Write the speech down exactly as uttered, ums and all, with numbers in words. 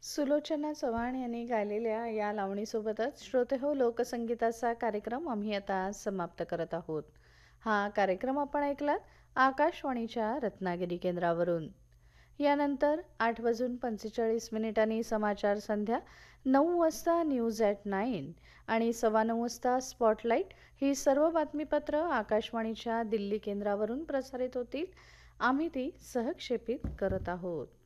सुलोचना चव्हाण यांनी गायलेल्या या लावणीसोबतच श्रोतेहो लोकसंगीताचा कार्यक्रम आम्ही आता समाप्त करत आहोत. हा कार्यक्रम आपण ऐकलात आकाशवाणीच्या रत्नागिरी केंद्रावरून. यानंतर आठ वाजून पंचेचाळीस मिनिटांनी समाचार संध्या, नऊ वाजता न्यूज ॲट नाईन आणि सव्वा नऊ वाजता स्पॉटलाईट ही सर्व बातमीपत्र आकाशवाणीच्या दिल्ली केंद्रावरून प्रसारित होतील. आम्ही ती सहक्षेपित करत आहोत.